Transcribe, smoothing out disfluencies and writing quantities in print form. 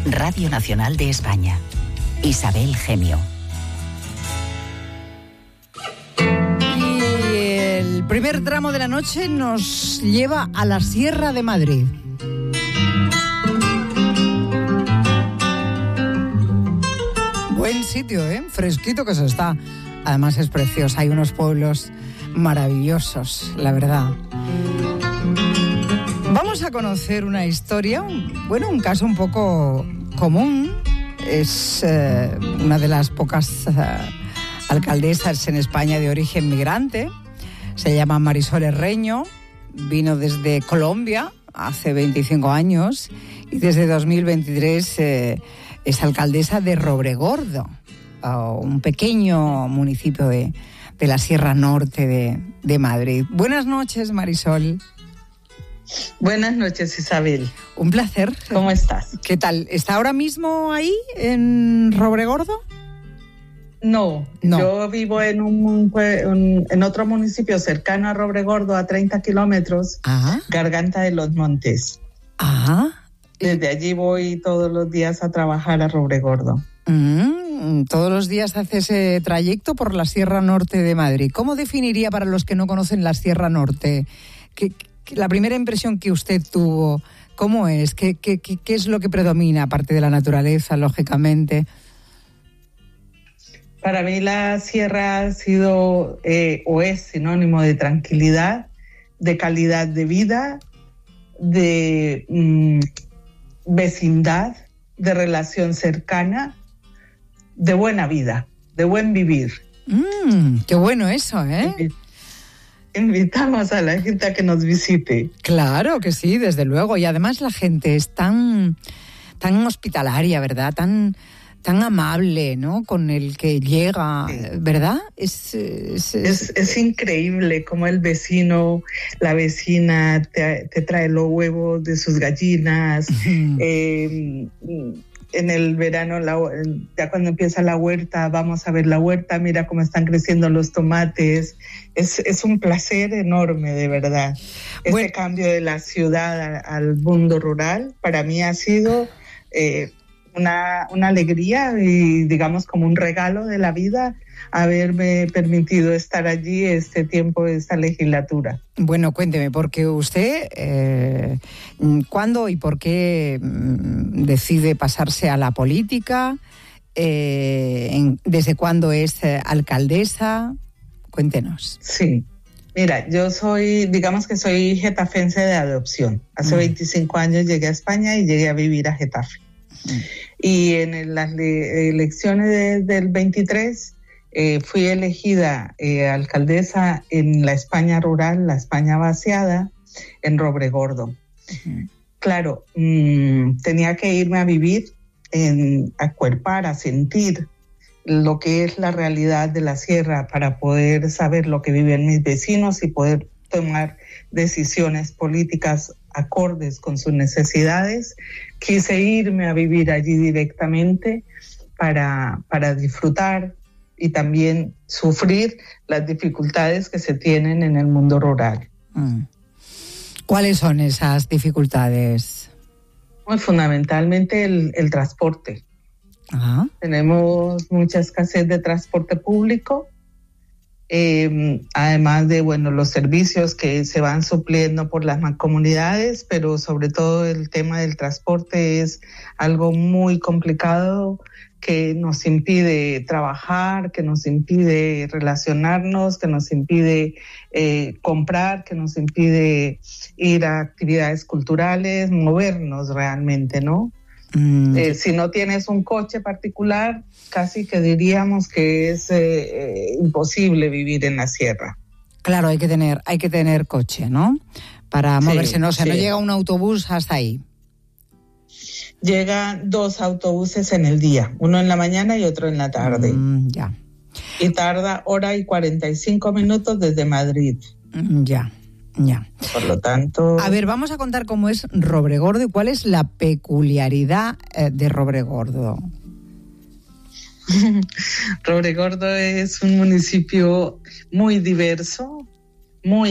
Radio Nacional de España. Isabel Gemio. Y el primer tramo de la noche nos lleva a la Sierra de Madrid. Buen sitio, fresquito que se está. Además es precioso, hay unos pueblos maravillosos, la verdad. Vamos a conocer una historia, un caso un poco común. Es una de las pocas alcaldesas en España de origen migrante. Se llama Marisol Herreño, vino desde Colombia hace 25 años y desde 2023 es alcaldesa de Robregordo, un pequeño municipio de la Sierra Norte de Madrid. Buenas noches, Marisol. Buenas noches, Isabel. Un placer. ¿Cómo estás? ¿Qué tal? ¿Está ahora mismo ahí, en Robregordo? No, yo vivo en otro municipio cercano a Robregordo, a 30 kilómetros, Garganta de los Montes. Desde allí voy todos los días a trabajar a Robregordo. Todos los días hace ese trayecto por la Sierra Norte de Madrid. ¿Cómo definiría para los que no conocen la Sierra Norte? La primera impresión que usted tuvo, ¿cómo es? ¿Qué es lo que predomina, aparte de la naturaleza, lógicamente? Para mí la sierra ha sido o es sinónimo de tranquilidad, de calidad de vida, de vecindad, de relación cercana, de buena vida, de buen vivir. Qué bueno eso, ¿eh? Invitamos a la gente a que nos visite. Claro que sí, desde luego. Y además la gente es tan hospitalaria, ¿verdad? Tan amable, ¿no? Con el que llega, ¿verdad? Es increíble cómo el vecino, la vecina te trae los huevos de sus gallinas. En el verano, ya cuando empieza la huerta, vamos a ver la huerta, mira cómo están creciendo los tomates. Es un placer enorme, de verdad. Ese cambio de la ciudad al mundo rural, para mí ha sido una alegría y, digamos, como un regalo de la vida, haberme permitido estar allí este tiempo de esta legislatura. Bueno, cuénteme, porque usted, ¿cuándo y por qué decide pasarse a la política? ¿Desde cuándo es alcaldesa? Cuéntenos. Sí, mira, yo soy getafense de adopción. Hace 25 años llegué a España y llegué a vivir a Getafe. Y en las elecciones del 23 fui elegida alcaldesa en la España rural, la España vaciada, en Robregordo. Claro, tenía que irme a vivir, a acuerpar, a sentir lo que es la realidad de la sierra para poder saber lo que viven mis vecinos y poder tomar decisiones políticas acordes con sus necesidades. Quise irme a vivir allí directamente para disfrutar y también sufrir las dificultades que se tienen en el mundo rural. ¿Cuáles son esas dificultades? Pues fundamentalmente el transporte. Tenemos mucha escasez de transporte público, además de los servicios que se van supliendo por las mancomunidades, pero sobre todo el tema del transporte es algo muy complicado que nos impide trabajar, que nos impide relacionarnos, que nos impide comprar, que nos impide ir a actividades culturales, movernos realmente, ¿no? Si no tienes un coche particular, casi que diríamos que es imposible vivir en la sierra. Claro, hay que tener coche, ¿no? Para moverse, no llega un autobús hasta ahí. Llegan 2 autobuses en el día, uno en la mañana y otro en la tarde. Ya. Y tarda 1:45 desde Madrid. Ya. Por lo tanto... A ver, vamos a contar cómo es Robregordo y cuál es la peculiaridad de Robregordo. Robregordo es un municipio muy diverso, muy